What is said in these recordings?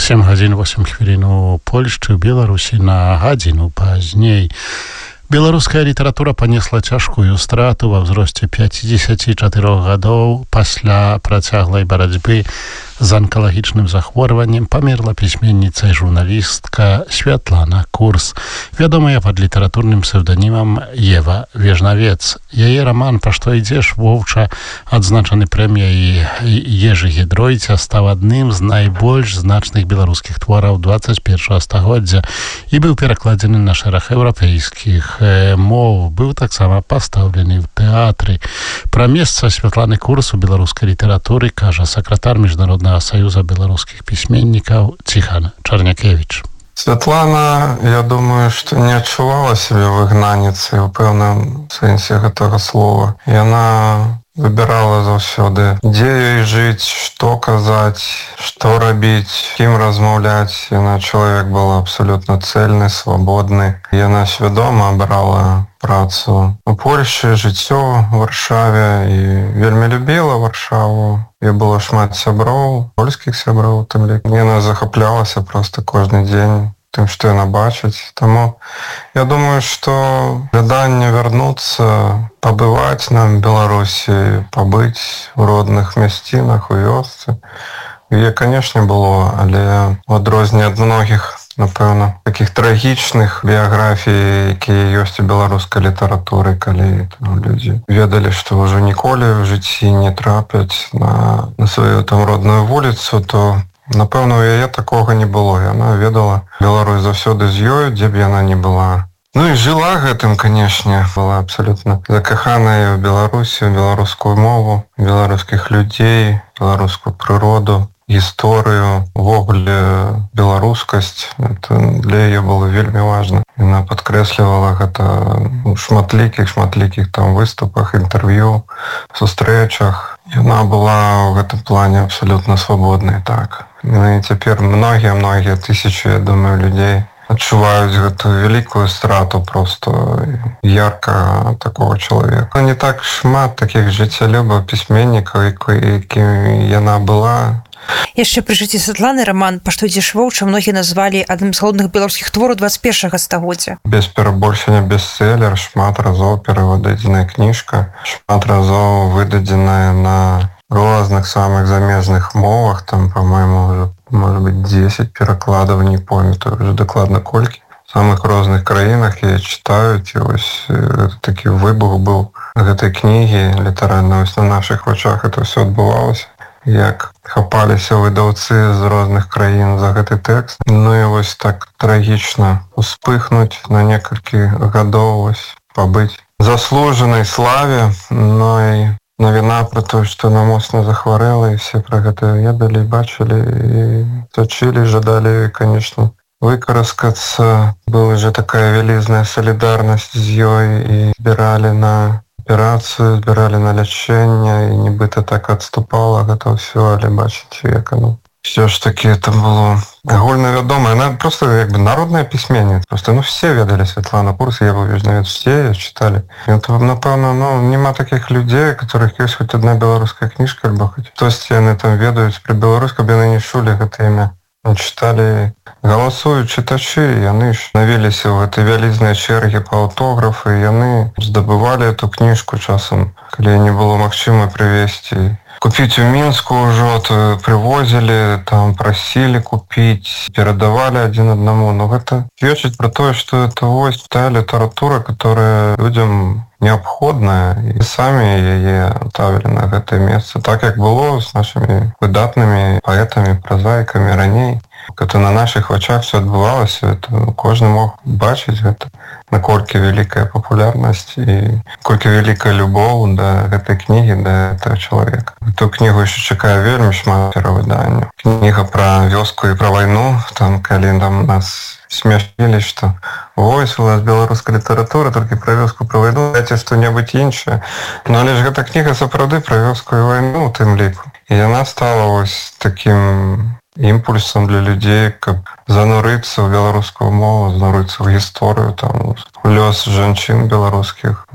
7 гадзін 8 хвілін у Польшчы, у Беларусі на гадзіну пазней. Беларуская літаратура панесла цяжкую страту ва ўзросце 54 гадоў. Пасля працяглай барацьбы з анкалагічным захворваннем памерла пісьменніца і журналістка Святлана Курс, вядомая пад літаратурным псевданімам Ева Вежнавец. Яе раман «Па што ідзеш, воўча», адзначаны прэміяй Ежы Гідройця, стаў адным з найбольш значных беларускіх твораў 21 стагоддзя і быў перакладзены на шэраг еўрапейскіх моў. Быў таксама пастаўлены ў тэатры. Пра месца Святланы Курс у беларускай літаратуры кажа сакратар Міжнароднага Союза беларускіх пісьменнікаў Ціхан Чарнякевіч. Святлана, я думаю, што не адчувала сябе выгнаніцай у пэўным сэнсе гэтага слова. Яна выбірала заўсёды, дзе ёй жыць, што казаць, што рабіць, кім размаўляць. Яна чалавек была абсалютна цэльны, свабодны. Яна свядома абрала працу у Польшчы, жыццё ў Варшаве і вельмі любіла Варшаву. І было шмат сяброў, польскіх сяброў, тым лік. Яна захаплялася проста кожны дзень тым, што яна бачыць. Таму я думаю, што жаданне вярнуцца, пабываць нам Беларусі, пабыць у родных мясцінах, у вёсцы, яе, канешне, было, але у адрозненне ад многіх, напэўна, такіх трагічных біяграфій, якія ёсць у беларускай літаратуры, калі людзі ведалі, што ўжо ніколі ў жыцці не трапяць на сваю там родную вуліцу, то напэўна, у яе такога не было. Яна ведала Беларусь заўсёды з ёю, дзе б яна не была. Ну і жыла гэтым, канешне, была абсалютна закаханая ў Беларусі, ў беларускую мову, беларускіх людзей, беларускую прыроду, гісторыю, увогуле беларускасць. Это для яе было вельмі важна. Яна падкрэслівала гэта ў шматлікіх там выступах, інтэрв'ю, сустрэчах. Яна была ў гэтым плане абсалютна свабоднай, так. І цяпер многія тысячы, я думаю, людзей адчуваюць гэтую вялікую страту просто ярка такого чалавека. Не так шмат такіх жыццялюбаў пісьменнікаў, якімі яна была. Яшчэ пры жыцці Святланы раман «Па што ідзеш, воўча» многія назвалі адным з галоўных беларускіх твораў 21 стагоддзя. Без перабольшання бестселер, шмат разоў перавыдадзеная кніжка, шмат разоў выдадзеная на розных самых замежных мовах, там, по-моему, уже, может быть, 10 перакладаў, не памятаю уже дакладна колькі. В самых розных краінах я читаю, і вось такі выбух быў гэтай кнігі, літаральна вось на нашых вачах это все адбывалася. Як хапаліся выдаўцы з розных краін за гэты тэкст. Ну і вось так трагічна успыхнуць на некалькі гадоў, вось пабыць заслужанай славе. Ну і навіна пра тое, што яна моцна захварэла, і все пра гэта ведалі, бачылі і сачылі, жадалі, конечно, выкараскацца. Была же такая вялізная салідарнасць з ёй і збіралі на аперацыю, збіралі на лячэнне, і нібыта так адступала гэта ўсё, але бачыце, як оно все ж таки это было агульнавядома. Яна просто як бы народная пісьменніца. Просто все ведалі Святлану Курс, Еву Вежнавец, все читали. І это, напэўна, нема такіх людзей, которых ёсць хоць одна беларуская кніжка, альбо хоць хтосьці яны там ведаюць пра Беларусь, каб яны не чулі гэта імя. Читалі, галасуюць чытачы, яны ж навеліся ў гэтай вялізнай чэргі па аўтографы, яны здабывалі эту кніжку часам, калі не было магчыма прывезці. Купіць у Мінску ўжо, то прывозілі, там прасілі купіць, перадавалі адзін аднаму. Но гэта сведчыць пра тое, што это вось тая літаратура, которая людзям неабходная, і самі яе ставілі на гэтае месца. Так як было з нашымі выдатнымі паэтамі, празаікамі раней. Это на наших вачах все адбывалася, это кожны мог бачыць гэта, наколькі вялікая папулярнасць і колькі вялікая любоў да гэтай кнігі, да этого чалавека. Эту кнігу яшчэ чакае вельмі шмат перавыданняў. Кніга пра вёску і пра вайну, там калі там нас смяшілі, што вось у нас беларуская літаратура, толькі пра вёску, пра вайну, дайце што-небудзь іншае. Ну але ж гэта кніга сапраўды пра вёску і вайну ў тым ліку. І яна стала вось такім імпульсам для людзей, каб занурыцца ў беларускую мову, занурыцца ў гісторыю, там, у лёс жанчын беларускіх.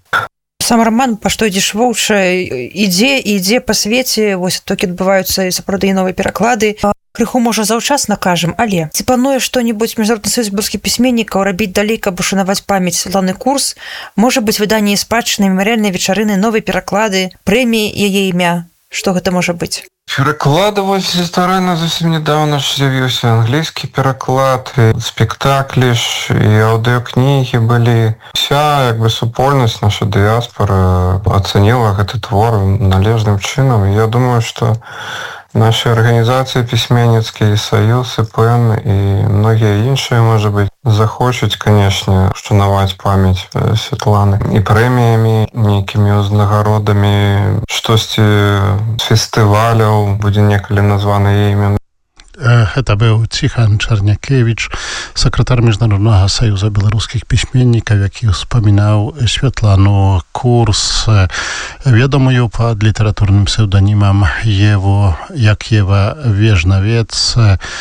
Сам роман «Па што ідзеш, воўча» ідзе па свеце, вось толькі адбываюцца і сапраўды новыя пераклады. Крыху, можа, заўчасна кажам, але ці плануе што-небудзь Міжнародны саюз беларускіх пісьменнікаў рабіць далей, каб ушанаваць памяць Святланы Курс? Можа быць, выданне спадчыны, мемарыяльныя вечарыны, новыя пераклады, прэміі яе імя? Што гэта можа быць? Пераклады вось старанна зусім недавно ж з'явіўся англійскі пераклад, спектаклі ж і аўдыёкнігі былі. Вся як бы супольнасць, наша дыяспора ацаніла гэты твор належным чынам. Я думаю, што наша арганізацыя пісьменніцкі саюз, ІПН і многія іншыя, можа быць, захочуць, канешне, ушанаваць памяць Святланы і прэміямі, нейкімі ўзнагародамі, штосьці з фестываляў будзе некалі названа яе імя. Гэта быў Ціхан Чарнякевіч, сакратар Міжнароднага саюза беларускіх пісьменнікаў, які ўспамінаў Святлану Курс, вядомую пад літаратурным псеўданімам Ева Вежнавец,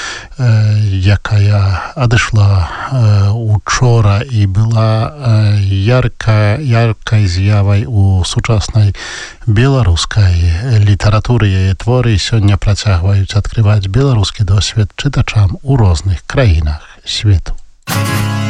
якая адышла учора і была яркай з'явай у сучаснай беларускай літаратуры. Яе творы сёння працягваюць адкрываць беларускі досвед чытачам у розных краінах свету.